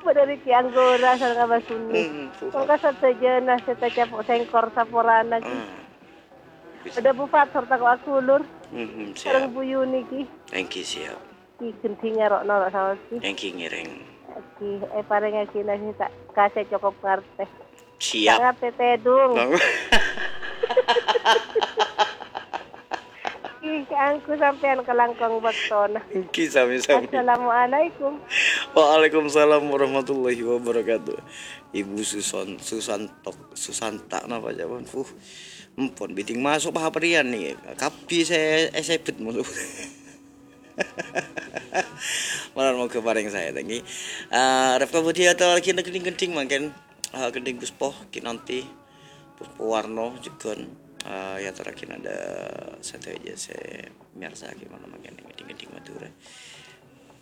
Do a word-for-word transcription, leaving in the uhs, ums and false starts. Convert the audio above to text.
dari ki anggora sareng basuni. Hmm, Kung pupat. kasatsajan na sa taca sengkor sa porana ki. Ah, bisa. Ada bufat serta ko akulur. Hmm, siap. Sareng buyuni ki. Thank you, siap. Ki genting ro no sama ki. Thank you, ngiring. Ki eh pareng ki na kita kasih cukup ngarte. Tak Siap. ngarte tedung. Bang. Ki angku sampean kelangkong baktona. Thank you, sami-sami. Assalamualaikum. Waalaikumsalam warahmatullahi wabarakatuh. Ibu Susan Susantok Susanta napa jawaban? Fuh. Empon biting masuk pahaparian nih. Kapi saya esebet masuk. Malah mau ke paring saya tadi. Eh Refka Budi atau lagi genting-genting makin uh, genting Buspoh ki nanti Puspo Warno juga uh, ya terakhir ada satu aja saya biasa gimana makin genting-genting Madura.